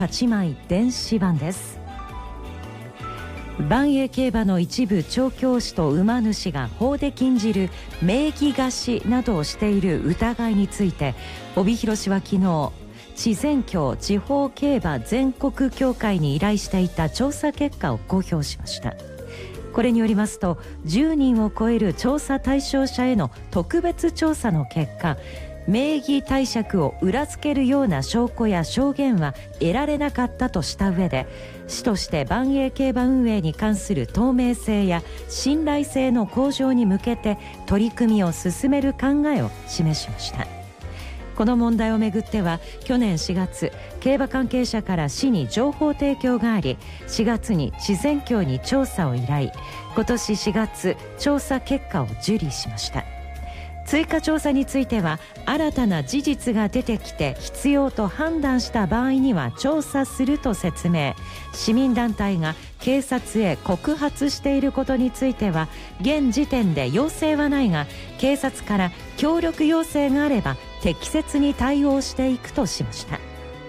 8枚電子版です。万栄競馬の一部調教師と馬主が法で禁じる名義貸しなどをしている疑いについて、帯広市は昨日地全協地方競馬全国協会に依頼していた調査結果を公表しました。これによりますと、10人を超える調査対象者への特別調査の結果、名義貸借を裏付けるような証拠や証言は得られなかったとした上で、市として万栄競馬運営に関する透明性や信頼性の向上に向けて取り組みを進める考えを示しました。この問題をめぐっては、去年4月競馬関係者から市に情報提供があり、4月に地全協に調査を依頼、今年4月調査結果を受理しました。追加調査については、新たな事実が出てきて必要と判断した場合には調査すると説明。市民団体が警察へ告発していることについては、現時点で要請はないが、警察から協力要請があれば適切に対応していくとしました。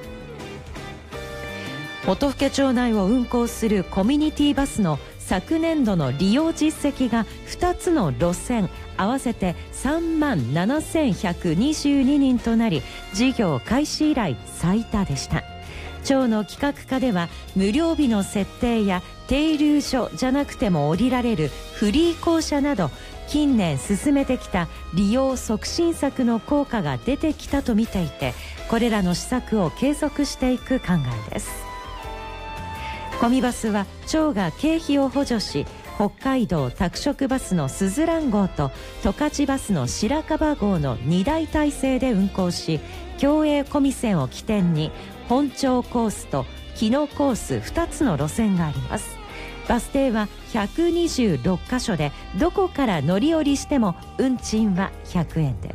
音更町内を運行するコミュニティバスの昨年度の利用実績が2つの路線合わせて3万7122人となり、事業開始以来最多でした。町の企画課では、無料日の設定や停留所じゃなくても降りられるフリー降車など、近年進めてきた利用促進策の効果が出てきたと見ていて、これらの施策を継続していく考えです。コミバスは町が経費を補助し、北海道拓殖バスのすずらん号と十勝バスの白樺号の2台体制で運行し、共栄コミ線を起点に本町コースと木野コース2つの路線があります。バス停は126カ所で、どこから乗り降りしても運賃は100円です。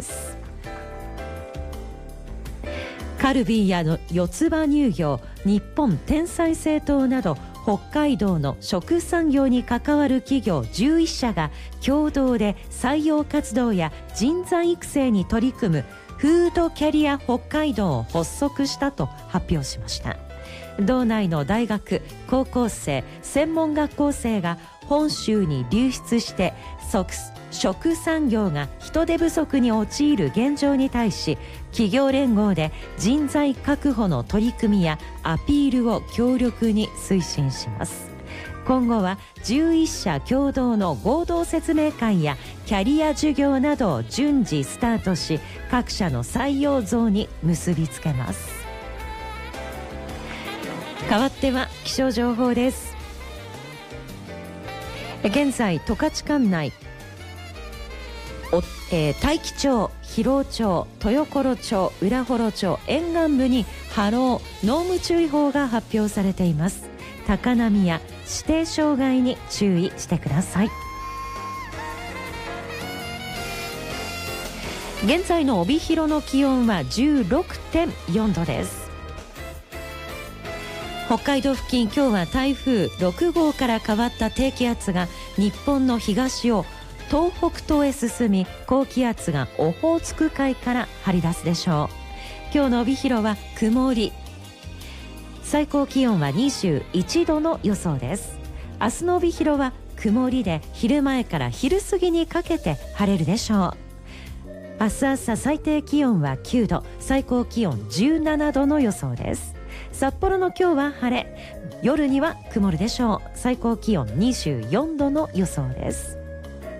カルビーやの四つ葉乳業、日本天才製糖など北海道の食産業に関わる企業11社が共同で採用活動や人材育成に取り組むフードキャリア北海道を発足したと発表しました。道内の大学、高校生、専門学校生が本州に流出して食産業が人手不足に陥る現状に対し、企業連合で人材確保の取り組みやアピールを強力に推進します。今後は11社共同の合同説明会やキャリア授業などを順次スタートし、各社の採用増に結びつけます。代わっては気象情報です。現在十勝管内、大樹町、広尾町、豊頃町、浦幌町沿岸部に波浪・濃霧注意報が発表されています。高波や指定障害に注意してください。現在の帯広の気温は 16.4 度です。北海道付近、今日は台風6号から変わった低気圧が日本の東を東北東へ進み、高気圧がオホーツク海から張り出すでしょう。今日の帯広は曇り、最高気温は21度の予想です。明日の帯広は曇りで、昼前から昼過ぎにかけて晴れるでしょう。明日朝最低気温は9度、最高気温17度の予想です。札幌の今日は晴れ、夜には曇るでしょう。最高気温24度の予想です。